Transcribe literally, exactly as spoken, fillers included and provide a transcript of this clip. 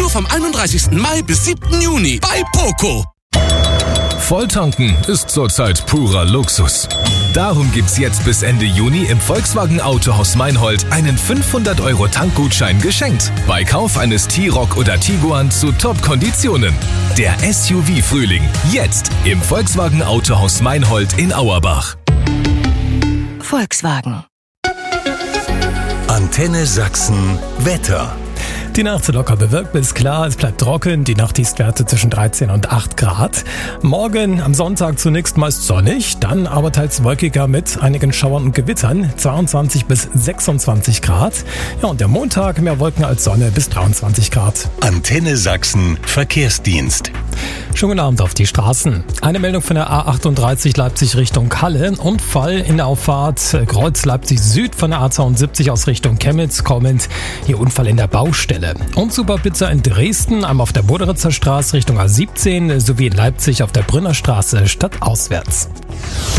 Nur vom einunddreißigsten Mai bis siebten Juni bei Poco. Volltanken ist zurzeit purer Luxus. Darum gibt's jetzt bis Ende Juni im Volkswagen Autohaus Meinhold einen fünfhundert Euro Tankgutschein geschenkt. Bei Kauf eines T-Roc oder Tiguan zu Top-Konditionen. Der S U V-Frühling. Jetzt im Volkswagen Autohaus Meinhold in Auerbach. Volkswagen. Antenne Sachsen Wetter. Die Nacht locker bewölkt bis klar, es bleibt trocken, die Nachttiefstwerte zwischen dreizehn und acht Grad. Morgen am Sonntag zunächst meist sonnig, dann aber teils wolkiger mit einigen Schauern und Gewittern, zweiundzwanzig bis sechsundzwanzig Grad. Ja, und der Montag mehr Wolken als Sonne bis dreiundzwanzig Grad. Antenne Sachsen Verkehrsdienst. Schönen guten Abend auf die Straßen. Eine Meldung von der A achtunddreißig Leipzig Richtung Halle. Unfall in der Auffahrt Kreuz Leipzig Süd von der A zweiundsiebzig aus Richtung Chemnitz kommend. Hier Unfall in der Baustelle. Und Superpizza in Dresden, einmal auf der Boderitzer Straße Richtung A siebzehn sowie in Leipzig auf der Brünner Straße stadtauswärts.